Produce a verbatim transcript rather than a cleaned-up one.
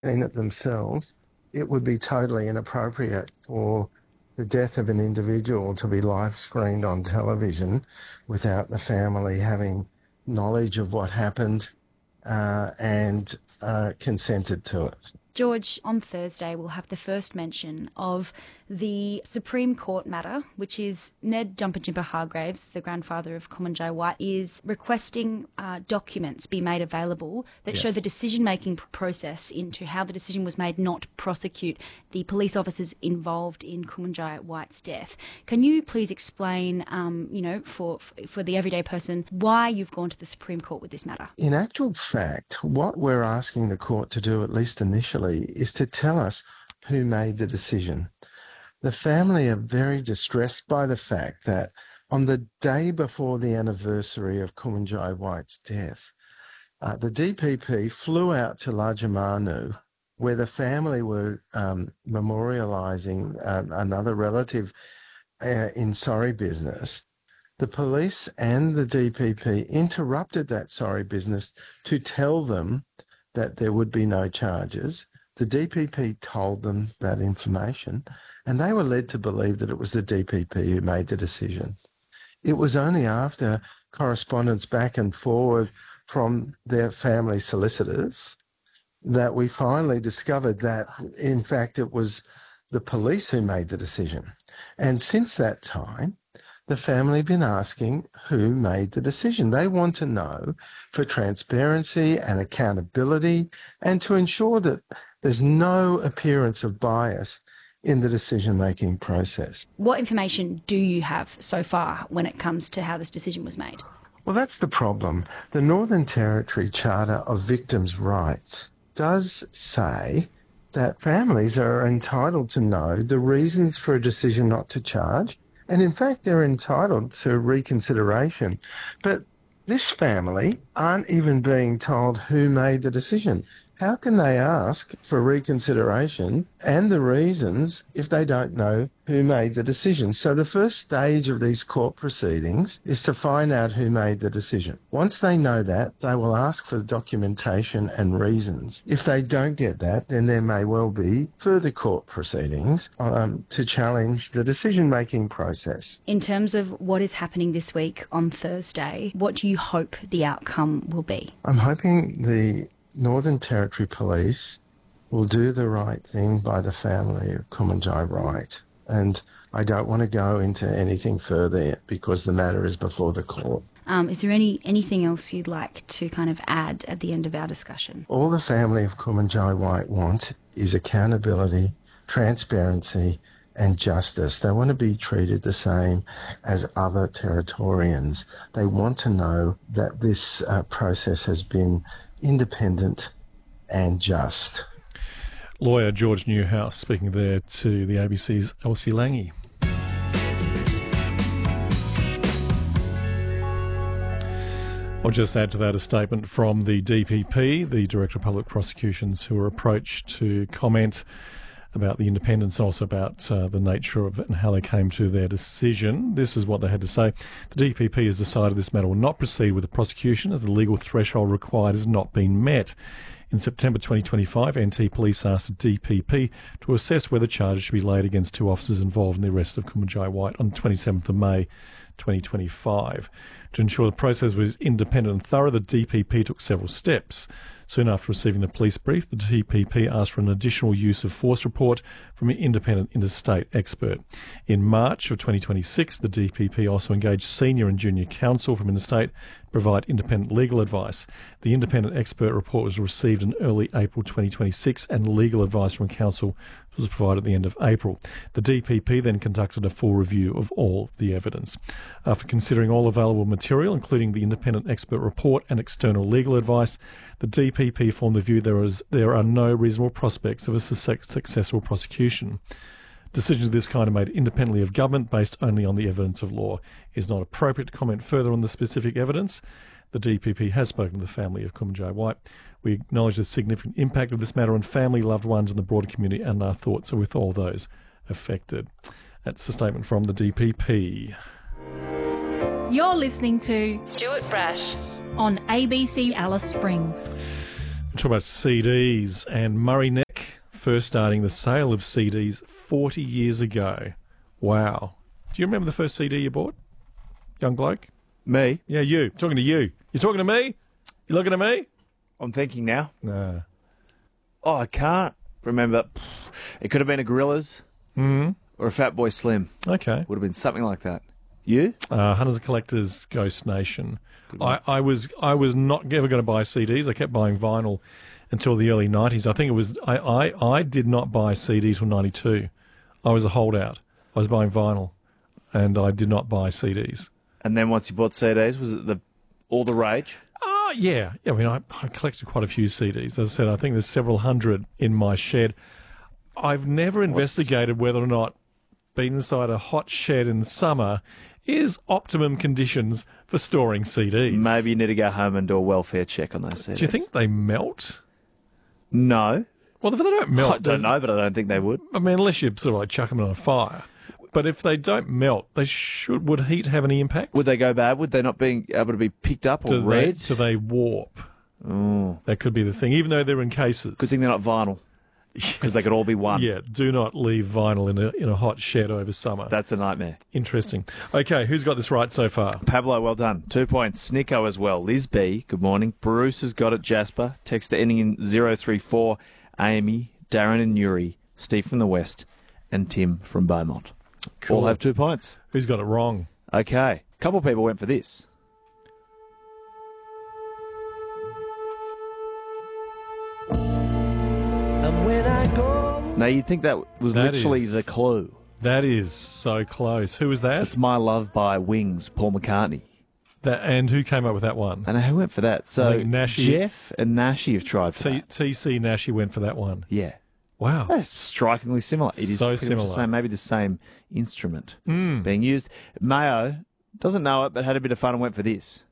in it themselves, it would be totally inappropriate for the death of an individual to be live screened on television without the family having knowledge of what happened uh, and uh, consented to it. George, on Thursday we'll have the first mention of the Supreme Court matter, which is Ned Jumper Jimper Hargraves, the grandfather of Common Jai White, is requesting uh, documents be made available that Yes. show the decision-making process into how the decision was made not to prosecute the police officers involved in Common Jai White's death. Can you please explain, um, you know, for, for the everyday person, why you've gone to the Supreme Court with this matter? In actual fact, what we're asking the court to do, at least initially, is to tell us who made the decision. The family are very distressed by the fact that on the day before the anniversary of Common Jai White's death, uh, the D P P flew out to Lajamanu, where the family were um, memorialising uh, another relative uh, in sorry business. The police and the D P P interrupted that sorry business to tell them that there would be no charges. The D P P told them that information, and they were led to believe that it was the D P P who made the decision. It was only after correspondence back and forward from their family solicitors that we finally discovered that, in fact, it was the police who made the decision. And since that time, the family have been asking who made the decision. They want to know for transparency and accountability and to ensure that there's no appearance of bias in the decision-making process. What information do you have so far when it comes to how this decision was made? Well, that's the problem. The Northern Territory Charter of Victims' Rights does say that families are entitled to know the reasons for a decision not to charge, and in fact they're entitled to reconsideration. But this family aren't even being told who made the decision. How can they ask for reconsideration and the reasons if they don't know who made the decision? So the first stage of these court proceedings is to find out who made the decision. Once they know that, they will ask for documentation and reasons. If they don't get that, then there may well be further court proceedings um, to challenge the decision-making process. In terms of what is happening this week on Thursday, what do you hope the outcome will be? I'm hoping the Northern Territory Police will do the right thing by the family of Common Jai White. And I don't want to go into anything further because the matter is before the court. Um, is there any anything else you'd like to kind of add at the end of our discussion? All the family of Common Jai White want is accountability, transparency and justice. They want to be treated the same as other Territorians. They want to know that this uh, process has been independent and just. Lawyer George Newhouse speaking there to the A B C's Elsie Lange. I'll just add to that a statement from the D P P, the Director of Public Prosecutions, who were approached to comment about the independence, also about uh, the nature of it and how they came to their decision. This is what they had to say. The D P P has decided this matter will not proceed with the prosecution as the legal threshold required has not been met. In September twenty twenty-five, N T Police asked the D P P to assess whether charges should be laid against two officers involved in the arrest of Common Jai White on the twenty-seventh of May twenty twenty-five. To ensure the process was independent and thorough, the D P P took several steps. Soon after receiving the police brief, the D P P asked for an additional use of force report from an independent interstate expert. In March of twenty twenty-six, the D P P also engaged senior and junior counsel from interstate to provide independent legal advice. The independent expert report was received in early April twenty twenty-six and legal advice from counsel was provided at the end of April. The D P P then conducted a full review of all the evidence. After considering all available material, including the independent expert report and external legal advice, the D P P formed the view there is there are no reasonable prospects of a successful prosecution. Decisions of this kind are made independently of government based only on the evidence of law. It is not appropriate to comment further on the specific evidence. The D P P has spoken to the family of Common Jai White. We acknowledge the significant impact of this matter on family, loved ones and the broader community, and our thoughts are with all those affected. That's the statement from the D P P. You're listening to Stuart Brash on A B C Alice Springs. Talk about C Ds, and Murray Neck first starting the sale of C Ds forty years ago. Wow. Do you remember the first C D you bought, young bloke? Me? Yeah, you. Talking to you. You talking to me? You looking at me? I'm thinking now. Nah. Oh, I can't remember. It could have been a Gorillaz Mm. or a Fat Boy Slim. Okay. Would have been something like that. You? Uh, Hunters and Collectors, Ghost Nation. I, I was I was not ever going to buy C Ds. I kept buying vinyl until the early nineties. I think it was I, I, I did not buy C Ds till ninety-two. I was a holdout. I was buying vinyl, and I did not buy C Ds. And then once you bought C Ds, was it the all the rage? Oh, yeah. yeah. I mean, I, I collected quite a few C Ds. As I said, I think there's several hundred in my shed. I've never investigated whether or not being inside a hot shed in summer is optimum conditions for storing C Ds. Maybe you need to go home and do a welfare check on those C Ds. Do you think they melt? No. Well, if they don't melt... I don't know, but I don't think they would. I mean, unless you sort of like chuck them on a fire. But if they don't melt, they should. Would heat have any impact? Would they go bad? Would they not be able to be picked up or do read? They, do they warp? Oh. That could be the thing, even though they're in cases. Good thing they're not vinyl, because they could all be one. Yeah, do not leave vinyl in a in a hot shed over summer. That's a nightmare. Interesting. Okay, who's got this right so far? Pablo, well done. Two points. Snicko as well. Liz B, good morning. Bruce has got it. Jasper. Texter ending in zero three four. Amy, Darren and Yuri. Steve from the West. And Tim from Beaumont. Cool. All have two points. Who's got it wrong? Okay. A couple of people went for this. And when I go... Now, you'd think that was That literally is- the clue. That is so close. Who was that? It's My Love by Wings, Paul McCartney. that and who came up with that one? I know who went for that. So I think Nashi- Jeff and Nashi have tried for T- that. TC Nashi went for that one. Yeah. Wow. That's strikingly similar. It is So pretty much the similar. same, maybe the same instrument Mm. being used. Mayo doesn't know it, but had a bit of fun and went for this.